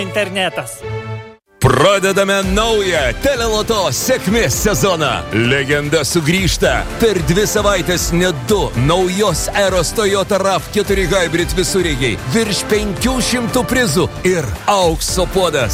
internetas. Pradedame naują Teleloto sėkmės sezoną. Legenda sugrįžta. Per 2 savaitės net 2 naujos eros Toyota RAV4 Hybrid visureigiai, virš 500 prizų ir aukso puodas.